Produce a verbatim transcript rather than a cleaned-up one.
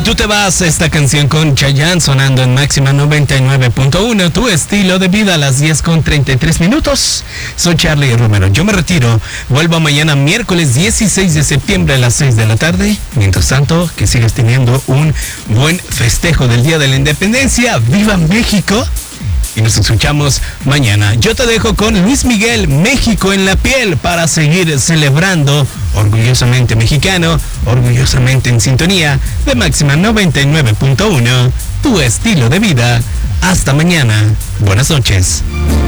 tú te vas, esta canción con Chayanne sonando en Máxima noventa y nueve punto uno, tu estilo de vida a las diez con treinta y tres minutos. Soy Charlie Romero, yo me retiro, vuelvo mañana miércoles dieciséis de septiembre a las seis de la tarde. Mientras tanto, que sigas teniendo un buen festejo del Día de la Independencia. ¡Viva México! Y nos escuchamos mañana. Yo te dejo con Luis Miguel, México en la piel, para seguir celebrando, orgullosamente mexicano, orgullosamente en sintonía de Máxima noventa y nueve punto uno, tu estilo de vida. Hasta mañana. Buenas noches.